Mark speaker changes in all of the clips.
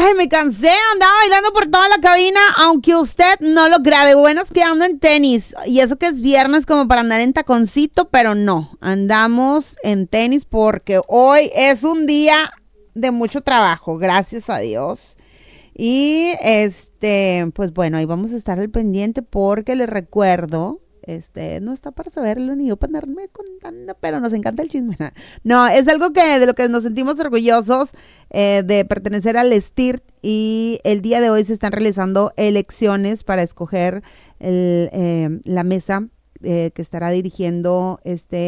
Speaker 1: Ay, me cansé, andaba bailando por toda la cabina, aunque usted no lo crea, de buenas que ando en tenis, y eso que es viernes como para andar en taconcito, pero no, andamos en tenis porque hoy es un día de mucho trabajo, gracias a Dios. Y pues bueno, ahí vamos a estar al pendiente porque les recuerdo, no está para saberlo ni yo para andarme contando, pero nos encanta el chisme. No, es algo de lo que nos sentimos orgullosos de pertenecer al STIR, y el día de hoy se están realizando elecciones para escoger la mesa que estará dirigiendo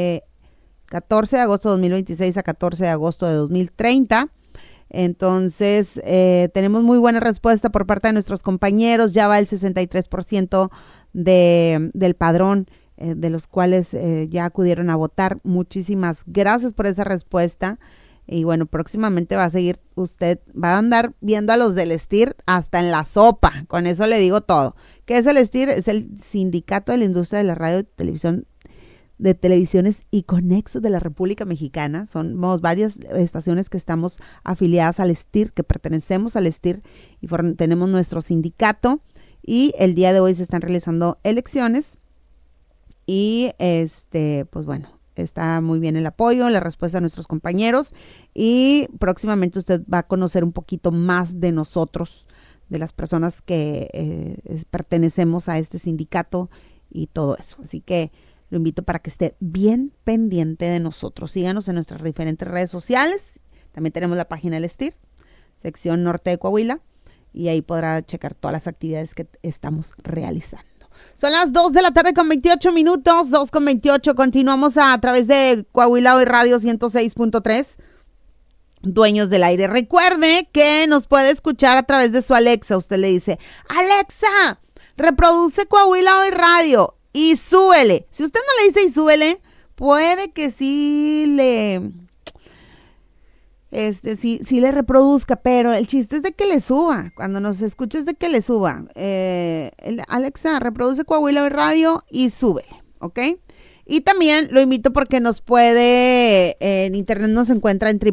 Speaker 1: 14 de agosto de 2026 a 14 de agosto de 2030. Entonces, tenemos muy buena respuesta por parte de nuestros compañeros. Ya va el 63% del padrón, de los cuales ya acudieron a votar. Muchísimas gracias por esa respuesta. Y bueno, próximamente usted va a andar viendo a los del STIR hasta en la sopa. Con eso le digo todo. ¿Qué es el STIR? Es el Sindicato de la Industria de la Radio y Televisión, de Televisiones y Conexos de la República Mexicana. Somos varias estaciones que estamos afiliadas al STIR, que pertenecemos al STIR, y tenemos nuestro sindicato, y el día de hoy se están realizando elecciones, y pues bueno, está muy bien el apoyo, la respuesta de nuestros compañeros, y próximamente usted va a conocer un poquito más de nosotros, de las personas que pertenecemos a este sindicato y todo eso. Así que lo invito para que esté bien pendiente de nosotros. Síganos en nuestras diferentes redes sociales. También tenemos la página del STIR, sección norte de Coahuila, y ahí podrá checar todas las actividades que estamos realizando. Son las 2 de la tarde con 28 minutos, 2 con 28. Continuamos a través de Coahuila Hoy Radio 106.3, Dueños del Aire. Recuerde que nos puede escuchar a través de su Alexa. Usted le dice: Alexa, reproduce Coahuila Hoy Radio y súbele. Si usted no le dice y súbele, puede que sí le le reproduzca, pero el chiste es de que le suba. Cuando nos escuches, de que le suba. Alexa, reproduce Coahuila Hoy Radio y súbele, ¿ok? Y también lo invito porque nos puede, en internet nos encuentra en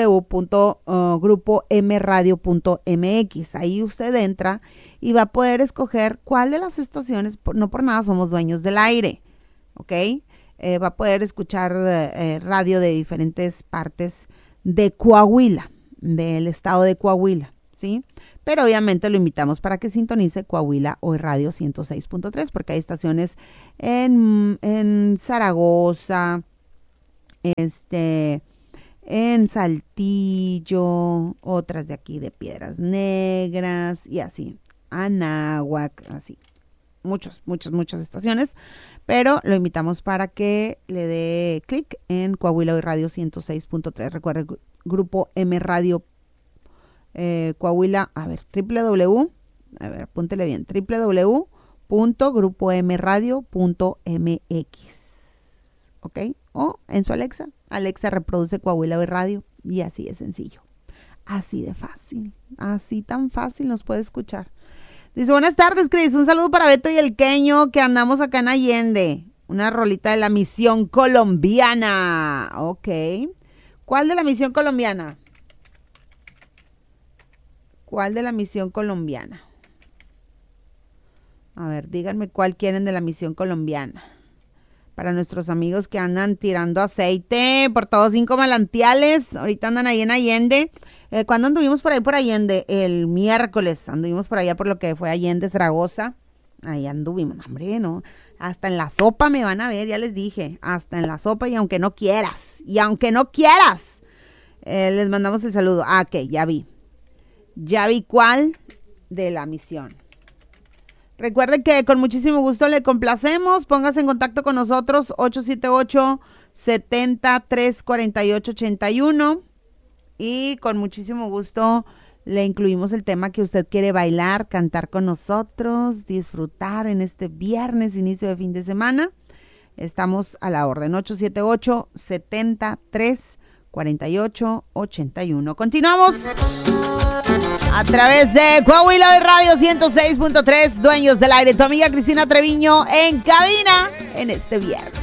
Speaker 1: www.grupomradio.mx. Ahí usted entra y va a poder escoger cuál de las estaciones, no por nada somos dueños del aire, ¿ok? Va a poder escuchar radio de diferentes partes de Coahuila, del estado de Coahuila, ¿sí? Pero obviamente lo invitamos para que sintonice Coahuila Hoy Radio 106.3, porque hay estaciones en Zaragoza, en Saltillo, otras de aquí de Piedras Negras y así, Anáhuac, así, muchas estaciones, pero lo invitamos para que le dé clic en Coahuila Hoy Radio 106.3. Recuerde, Grupo M Radio Coahuila, apúntele bien, www.grupomradio.mx, ¿ok? O en su Alexa reproduce Coahuila Hoy Radio, y así de sencillo, así de fácil, así tan fácil nos puede escuchar. Dice: buenas tardes, Cris, un saludo para Beto y el Queño, que andamos acá en Allende, una rolita de la Misión Colombiana. Ok, ¿cuál de la Misión Colombiana? ¿Cuál de la Misión Colombiana? A ver, díganme cuál quieren de la Misión Colombiana. Para nuestros amigos que andan tirando aceite por todos 5 manantiales, ahorita andan ahí en Allende. ¿Cuándo anduvimos por ahí por Allende? El miércoles anduvimos por allá por lo que fue Allende, Zaragoza. Ahí anduvimos, hombre, ¿no? Hasta en la sopa me van a ver, ya les dije. Hasta en la sopa, y aunque no quieras. Les mandamos el saludo. Ok, ya vi cuál de la Misión. Recuerde que con muchísimo gusto le complacemos. Póngase en contacto con nosotros, 878-70-348-81, y con muchísimo gusto le incluimos el tema que usted quiere bailar, cantar con nosotros, disfrutar en este viernes, inicio de fin de semana. Estamos a la orden, 878-70-348-81. Continuamos a través de Coahuila Hoy Radio 106.3, Dueños del Aire. Tu amiga Cristina Treviño en cabina en este viernes.